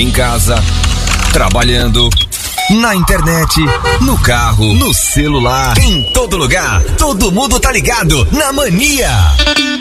Em casa, trabalhando, na internet, no carro, no celular, em todo lugar. Todo mundo tá ligado na Mania.